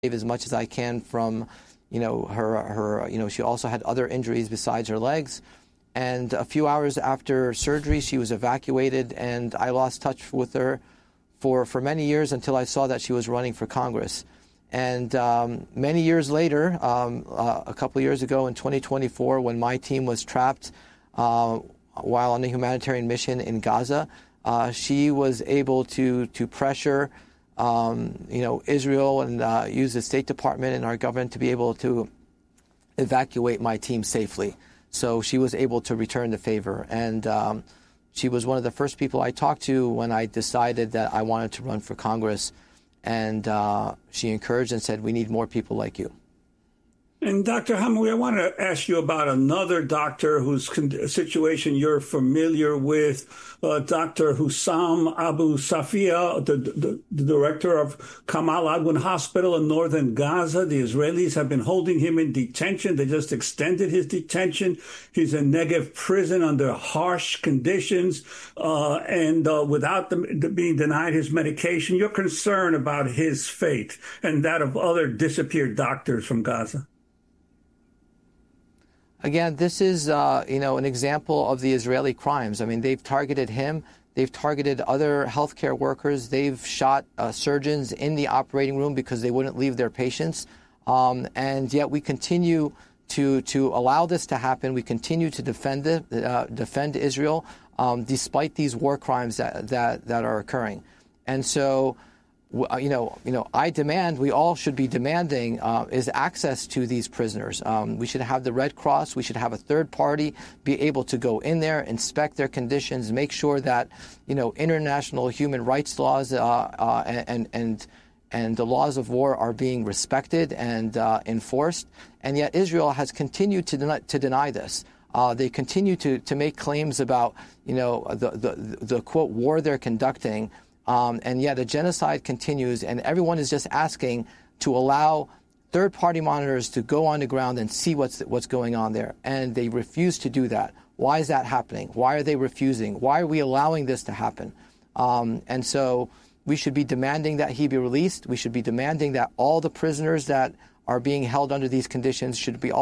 as much as I can from, her, she also had other injuries besides her legs. And a few hours after surgery, she was evacuated, and I lost touch with her for many years until I saw that she was running for Congress. And many years later, a couple of years ago in 2024, when my team was trapped while on a humanitarian mission in Gaza, she was able to pressure Israel and use the State Department and our government to be able to evacuate my team safely. So she was able to return the favor. And she was one of the first people I talked to when I decided that I wanted to run for Congress. And she encouraged and said, we need more people like you. And Dr. Hamaoui, I want to ask you about another doctor whose situation you're familiar with, Dr. Hussam Abu Safia, the director of Kamal Adwan Hospital in northern Gaza. The Israelis have been holding him in detention. They just extended his detention. He's in Negev prison under harsh conditions and without being denied his medication. You're concerned about his fate and that of other disappeared doctors from Gaza. Again, this is, an example of the Israeli crimes. I mean, they've targeted him. They've targeted other healthcare workers. They've shot surgeons in the operating room because they wouldn't leave their patients. And yet we continue to allow this to happen. We continue to defend Israel despite these war crimes that are occurring. And so, I demand, we all should be demanding, is access to these prisoners. We should have the Red Cross. We should have a third party be able to go in there, inspect their conditions, make sure that, international human rights laws and the laws of war are being respected and enforced. And yet Israel has continued to deny this. They continue to make claims about, the quote, war they're conducting. And yet a genocide continues, and everyone is just asking to allow third-party monitors to go on the ground and see what's going on there. And they refuse to do that. Why is that happening? Why are they refusing? Why are we allowing this to happen? And so we should be demanding that he be released. We should be demanding that all the prisoners that are being held under these conditions should be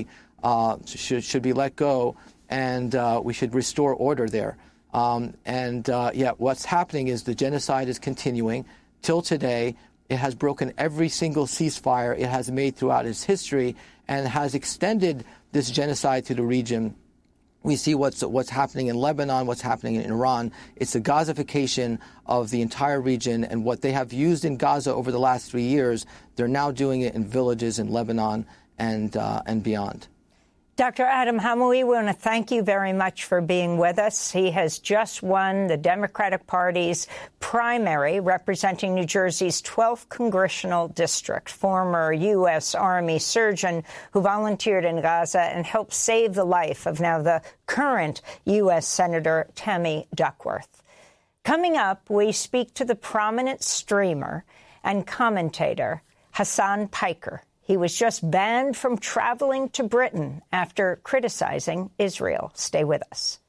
let go, and we should restore order there. Yet what's happening is the genocide is continuing till today. It has broken every single ceasefire it has made throughout its history and has extended this genocide to the region. We see what's happening in Lebanon, what's happening in Iran. It's a Gazification of the entire region, and what they have used in Gaza over the last 3 years, they're now doing it in villages in Lebanon and beyond. Dr. Adam Hamaoui, we want to thank you very much for being with us. He has just won the Democratic Party's primary representing New Jersey's 12th congressional district, former U.S. Army surgeon who volunteered in Gaza and helped save the life of now the current U.S. Senator Tammy Duckworth. Coming up, we speak to the prominent streamer and commentator Hasan Piker. He was just banned from traveling to Britain after criticizing Israel. Stay with us.